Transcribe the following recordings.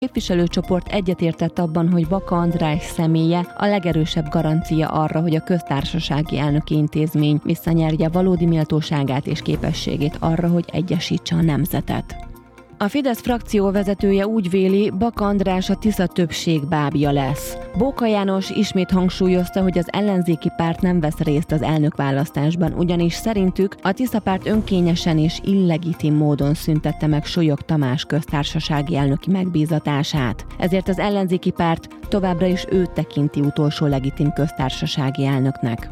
képviselőcsoport egyetértett abban, hogy Baka András személye a legerősebb garancia arra, hogy a köztársasági elnöki intézmény visszanyerje valódi méltóságát és képességét arra, hogy egyesítse a nemzetet. A Fidesz frakció vezetője úgy véli, Baka András a Tisza többség bábja lesz. Bóka János ismét hangsúlyozta, hogy az ellenzéki párt nem vesz részt az elnökválasztásban, ugyanis szerintük a Tisza párt önkényesen és illegitim módon szüntette meg Solyog Tamás köztársasági elnöki megbízatását. Ezért az ellenzéki párt továbbra is őt tekinti utolsó legitim köztársasági elnöknek.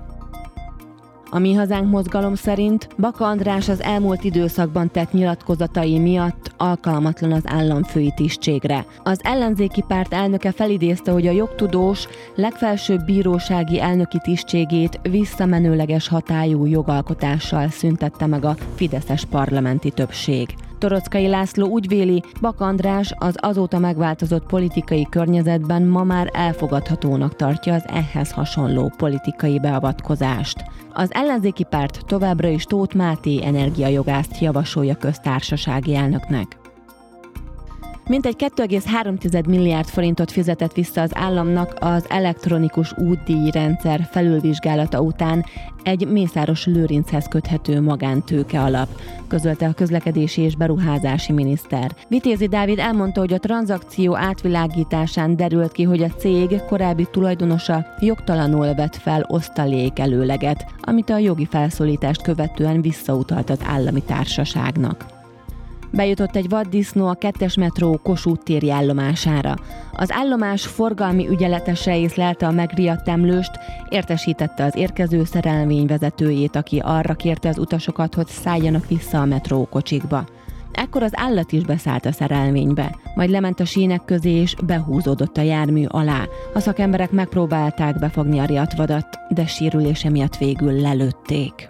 A Mi Hazánk mozgalom szerint Baka András az elmúlt időszakban tett nyilatkozatai miatt alkalmatlan az államfői tisztségre. Az ellenzéki párt elnöke felidézte, hogy a jogtudós legfelsőbb bírósági elnöki tisztségét visszamenőleges hatályú jogalkotással szüntette meg a fideszes parlamenti többség. Toroczkai László úgy véli, Baka András az azóta megváltozott politikai környezetben ma már elfogadhatónak tartja az ehhez hasonló politikai beavatkozást. Az ellenzéki párt továbbra is Tóth Máté energiajogászt javasolja köztársasági elnöknek. Mintegy 2,3 milliárd forintot fizetett vissza az államnak az elektronikus útdíjrendszer felülvizsgálata után egy Mészáros Lőrinchez köthető magántőke alap, közölte a közlekedési és beruházási miniszter. Vitézi Dávid elmondta, hogy a tranzakció átvilágításán derült ki, hogy a cég korábbi tulajdonosa jogtalanul vett fel osztalék előleget, amit a jogi felszólítást követően visszautalt az állami társaságnak. Bejutott egy vaddisznó a 2-es metró Kossuth téri állomására. Az állomás forgalmi ügyeletese észlelte a megriadt emlőst, értesítette az érkező szerelvényvezetőjét, aki arra kérte az utasokat, hogy szálljanak vissza a metrókocsikba. Ekkor az állat is beszállt a szerelvénybe, majd lement a sínek közé és behúzódott a jármű alá. A szakemberek megpróbálták befogni a riadt vadat, de sérülése miatt végül lelőtték.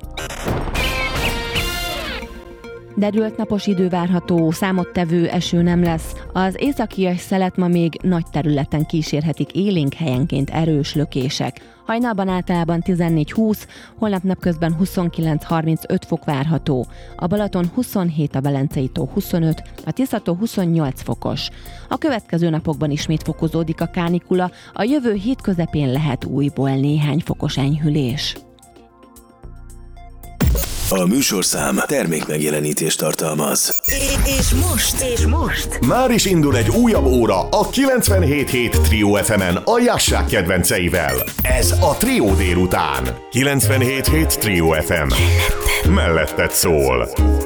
Derült napos idő várható, számottevő eső nem lesz. Az északias szelet ma még nagy területen kísérhetik élénk, helyenként erős lökések. Hajnalban általában 14-20, holnap napközben 29-35 fok várható. A Balaton 27, a Velencei-tó 25, a Tisza-tó 28 fokos. A következő napokban ismét fokozódik a kánikula, a jövő hét közepén lehet újból néhány fokos enyhülés. A műsorszám termékmegjelenítést tartalmaz. És most már is indul egy újabb óra a 97.7 Trio FM-en a Jassák kedvenceivel. Ez a Trio délután. 97.7 Trio FM. Melletted szól.